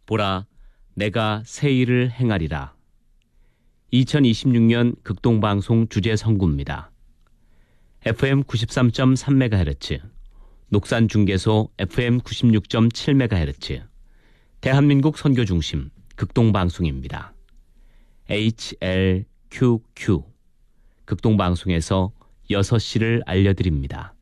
보라, 내가 새 일을 행하리라. 2026년 극동방송 주제 선구입니다. FM 93.3MHz, 녹산중계소 FM 96.7MHz, 대한민국 선교중심 극동방송입니다. HLQQ, 극동방송에서 6시를 알려드립니다.